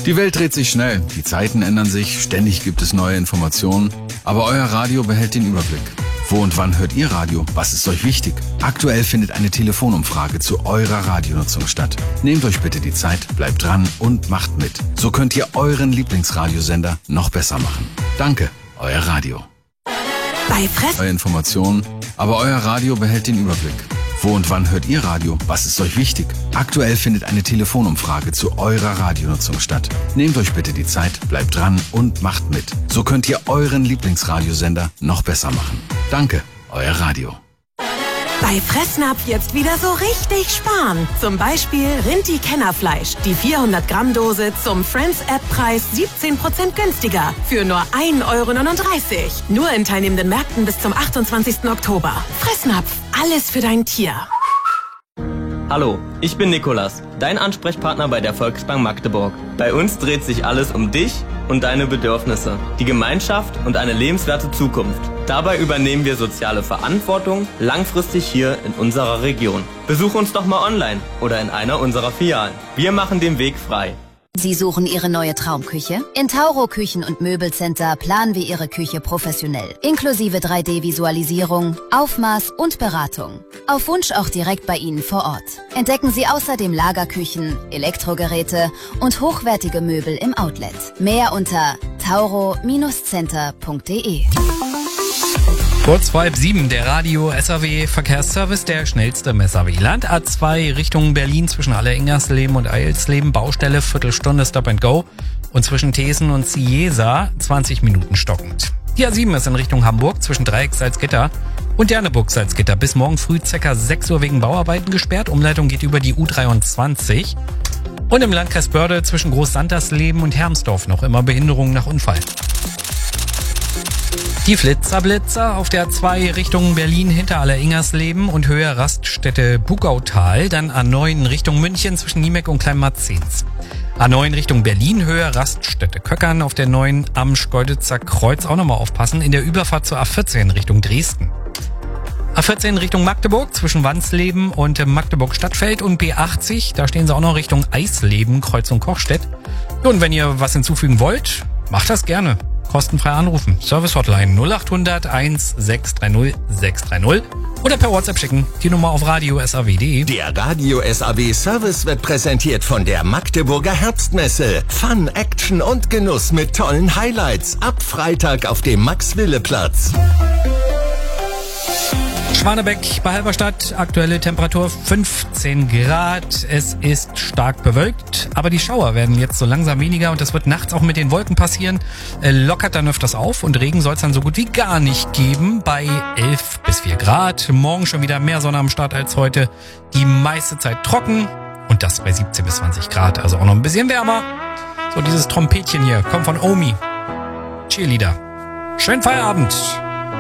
Die Welt dreht sich schnell, die Zeiten ändern sich, ständig gibt es neue Informationen, aber euer Radio behält den Überblick. Wo und wann hört ihr Radio? Was ist euch wichtig? Aktuell findet eine Telefonumfrage zu eurer Radionutzung statt. Nehmt euch bitte die Zeit, bleibt dran und macht mit. So könnt ihr euren Lieblingsradiosender noch besser machen. Danke, euer Radio. Bei Eure Informationen, aber euer Radio behält den Überblick. Wo und wann hört ihr Radio? Was ist euch wichtig? Aktuell findet eine Telefonumfrage zu eurer Radionutzung statt. Nehmt euch bitte die Zeit, bleibt dran und macht mit. So könnt ihr euren Lieblingsradiosender noch besser machen. Danke, euer Radio. Bei Fressnapf jetzt wieder so richtig sparen. Zum Beispiel Rinti-Kennerfleisch. Die 400 Gramm Dose zum Friends-App-Preis 17% günstiger. Für nur 1,39 €. Nur in teilnehmenden Märkten bis zum 28. Oktober. Fressnapf. Alles für dein Tier. Hallo, ich bin Nikolas, dein Ansprechpartner bei der Volksbank Magdeburg. Bei uns dreht sich alles um dich und deine Bedürfnisse, die Gemeinschaft und eine lebenswerte Zukunft. Dabei übernehmen wir soziale Verantwortung langfristig hier in unserer Region. Besuche uns doch mal online oder in einer unserer Filialen. Wir machen den Weg frei. Sie suchen Ihre neue Traumküche? In Tauro Küchen- und Möbelcenter planen wir Ihre Küche professionell. Inklusive 3D-Visualisierung, Aufmaß und Beratung. Auf Wunsch auch direkt bei Ihnen vor Ort. Entdecken Sie außerdem Lagerküchen, Elektrogeräte und hochwertige Möbel im Outlet. Mehr unter tauro-center.de. Kurz vor 6:30, der Radio SAW Verkehrsservice, der schnellste im SAW. Land A2 Richtung Berlin zwischen Aller-Ingersleben und Eilsleben, Baustelle, Viertelstunde Stop and Go. Und zwischen Thesen und Ciesa 20 Minuten stockend. Die A7 ist in Richtung Hamburg zwischen Dreieck Salzgitter und Derneburg Salzgitter. Bis morgen früh ca. 6 Uhr wegen Bauarbeiten gesperrt. Umleitung geht über die U23. Und im Landkreis Börde zwischen Groß-Santersleben und Hermsdorf noch immer Behinderungen nach Unfall. Die Flitzer auf der A2 Richtung Berlin hinter Aller-Ingersleben und Höhe Raststätte Bugautal, dann A9 Richtung München zwischen Niemeck und Kleinmarzens. A9 Richtung Berlin, Höhe Raststätte Köckern, auf der 9 am Schkeuditzer Kreuz auch nochmal aufpassen, in der Überfahrt zur A14 Richtung Dresden. A14 Richtung Magdeburg zwischen Wansleben und Magdeburg Stadtfeld und B80, da stehen sie auch noch Richtung Eisleben, Kreuzung Kochstedt. Und wenn ihr was hinzufügen wollt, macht das gerne. Kostenfrei anrufen. Service Hotline 0800 1630 630 oder per WhatsApp schicken. Die Nummer auf radio.saw.de. Der Radio SAW Service wird präsentiert von der Magdeburger Herbstmesse. Fun, Action und Genuss mit tollen Highlights. Ab Freitag auf dem Max-Wille-Platz. Schwanebeck bei Halberstadt, aktuelle Temperatur 15 Grad. Es ist stark bewölkt, aber die Schauer werden jetzt so langsam weniger und das wird nachts auch mit den Wolken passieren. Lockert dann öfters auf und Regen soll es dann so gut wie gar nicht geben bei 11 bis 4 Grad. Morgen schon wieder mehr Sonne am Start als heute. Die meiste Zeit trocken und das bei 17 bis 20 Grad, also auch noch ein bisschen wärmer. So, dieses Trompetchen hier kommt von Omi. Cheerleader. Schönen Feierabend.